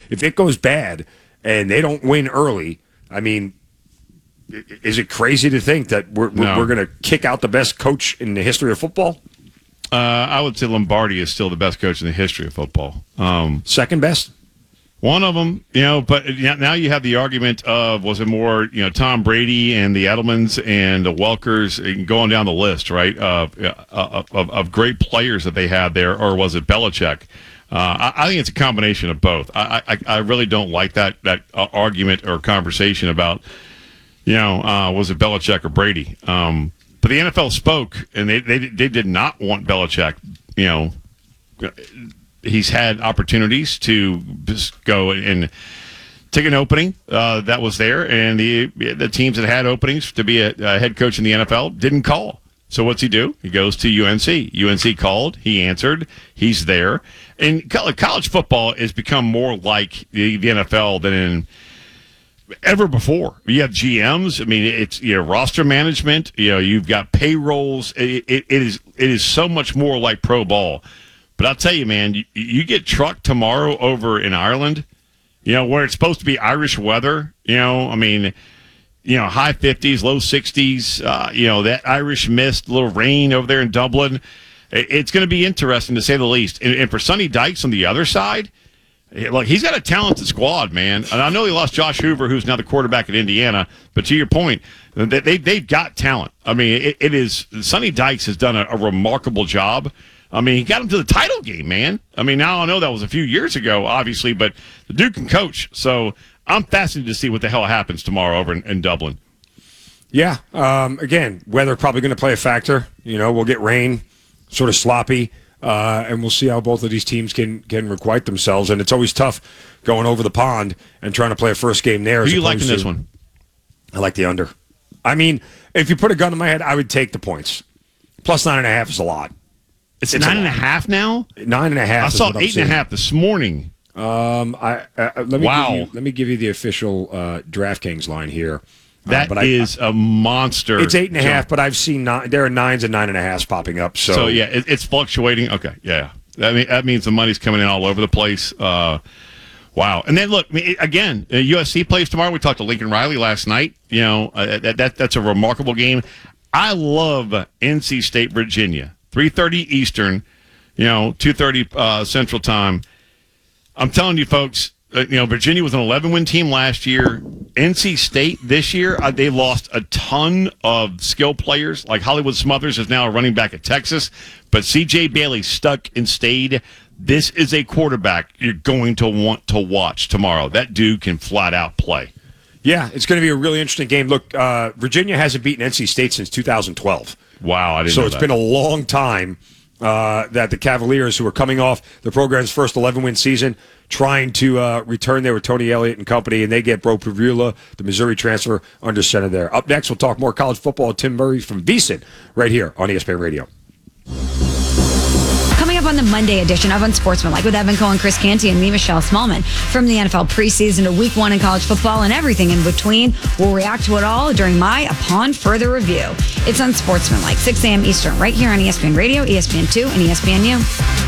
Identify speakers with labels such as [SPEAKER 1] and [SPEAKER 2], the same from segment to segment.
[SPEAKER 1] if it goes bad and they don't win early, I mean, is it crazy to think that we're going to kick out the best coach in the history of football?
[SPEAKER 2] I would say Lombardi is still the best coach in the history of football.
[SPEAKER 1] Second best?
[SPEAKER 2] One of them, but now you have the argument of, was it more, Tom Brady and the Edelmans and the Welkers, and going down the list, right, of great players that they had there, or was it Belichick? I think it's a combination of both. I really don't like that argument or conversation about, was it Belichick or Brady? But the NFL spoke, and they did not want Belichick, He's had opportunities to just go and take an opening that was there, and the teams that had openings to be a head coach in the NFL didn't call. So what's he do? He goes to UNC. UNC called. He answered. He's there. And college football has become more like the NFL than ever before. You have GMs. I mean, it's roster management. You've got payrolls. It is so much more like pro ball. But I'll tell you, man, you get trucked tomorrow over in Ireland, where it's supposed to be Irish weather, high 50s, low 60s, that Irish mist, little rain over there in Dublin. It's going to be interesting, to say the least. And for Sonny Dykes on the other side, look, he's got a talented squad, man. And I know he lost Josh Hoover, who's now the quarterback at Indiana. But to your point, they've got talent. I mean, it is Sonny Dykes has done a remarkable job. I mean, he got him to the title game, man. I mean, now I know that was a few years ago, obviously, but the dude can coach. So I'm fascinated to see what the hell happens tomorrow over in Dublin.
[SPEAKER 1] Yeah. Again, weather probably going to play a factor. We'll get rain, sort of sloppy, and we'll see how both of these teams can requite themselves. And it's always tough going over the pond and trying to play a first game there.
[SPEAKER 2] Who are you liking this one?
[SPEAKER 1] I like the under. I mean, if you put a gun in my head, I would take the points. Plus 9.5 is a lot.
[SPEAKER 2] It's 9.5 now?
[SPEAKER 1] 9.5.
[SPEAKER 2] I saw 8.5 this morning.
[SPEAKER 1] Let me give you the official DraftKings line here.
[SPEAKER 2] That is a monster.
[SPEAKER 1] It's 8.5, but I've seen there are 9s and 9.5s popping up. So
[SPEAKER 2] yeah, it's fluctuating. Okay, yeah. That means the money's coming in all over the place. Wow. And then look, again, USC plays tomorrow. We talked to Lincoln Riley last night. That's a remarkable game. I love NC State, Virginia. 3:30 Eastern, 2:30 Central Time. I'm telling you, folks, Virginia was an 11-win team last year. NC State this year, they lost a ton of skill players. Like Hollywood Smothers is now a running back at Texas, but C.J. Bailey stuck and stayed. This is a quarterback you're going to want to watch tomorrow. That dude can flat out play.
[SPEAKER 1] Yeah, it's going to be a really interesting game. Look, Virginia hasn't beaten NC State since 2012.
[SPEAKER 2] Wow, I didn't know that.
[SPEAKER 1] So it's been a long time that the Cavaliers, who are coming off the program's first 11-win season, trying to return there with Tony Elliott and company, and they get Bro Pavula, the Missouri transfer, under center there. Up next, we'll talk more college football with Tim Murray from VSiN right here on ESPN Radio.
[SPEAKER 3] Coming up on the Monday edition of Unsportsmanlike with Evan Cohen, Chris Canty, and me, Michelle Smallman. From the NFL preseason to week 1 in college football and everything in between, we'll react to it all during my Upon Further Review. It's Unsportsmanlike, 6 a.m. Eastern, right here on ESPN Radio, ESPN2, and ESPNU.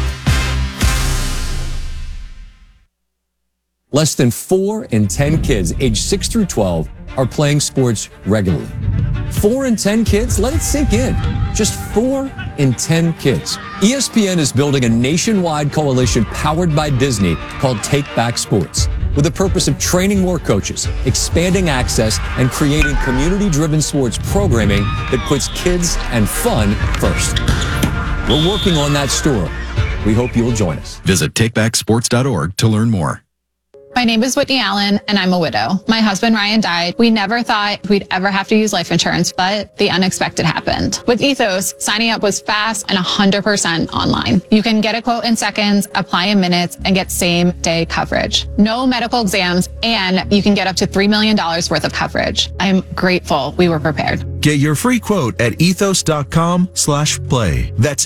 [SPEAKER 4] Less than 4 in 10 kids aged 6 through 12 are playing sports regularly. 4 in 10 kids? Let it sink in. Just 4 in 10 kids. ESPN is building a nationwide coalition powered by Disney called Take Back Sports, with the purpose of training more coaches, expanding access, and creating community-driven sports programming that puts kids and fun first. We're working on that story. We hope you'll join us.
[SPEAKER 5] Visit takebacksports.org to learn more.
[SPEAKER 6] My name is Whitney Allen, and I'm a widow. My husband, Ryan, died. We never thought we'd ever have to use life insurance, but the unexpected happened. With Ethos, signing up was fast and 100% online. You can get a quote in seconds, apply in minutes, and get same-day coverage. No medical exams, and you can get up to $3 million worth of coverage. I'm grateful we were prepared.
[SPEAKER 7] Get your free quote at ethos.com/play. That's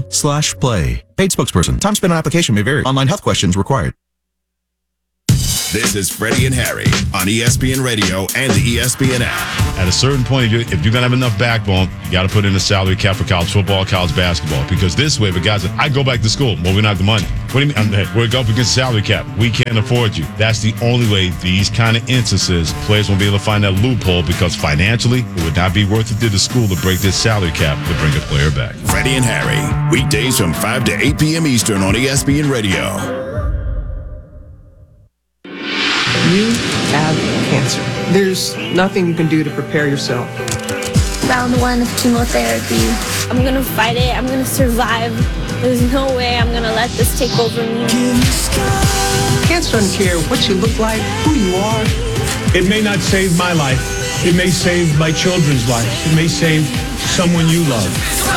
[SPEAKER 7] ethos.com/play. Paid spokesperson. Time spent on application may vary. Online health questions required. This is Freddie and Harry on ESPN Radio and the ESPN app.
[SPEAKER 8] At a certain point, if you're going to have enough backbone, you got to put in a salary cap for college football, college basketball. Because this way, the guys, I go back to school. Well, we don't have the money. What do you mean? We're up against salary cap. We can't afford you. That's the only way these kind of instances, players won't be able to find that loophole because financially, it would not be worth it to the school to break this salary cap to bring a player back.
[SPEAKER 7] Freddie and Harry, weekdays from 5 to 8 p.m. Eastern on ESPN Radio.
[SPEAKER 9] You have cancer. There's nothing you can do to prepare yourself.
[SPEAKER 10] Round 1 of chemotherapy. I'm going to fight it. I'm going to survive. There's no way I'm going to let this take over me.
[SPEAKER 9] Cancer doesn't care what you look like, who you are.
[SPEAKER 11] It may not save my life. It may save my children's lives. It may save someone you love.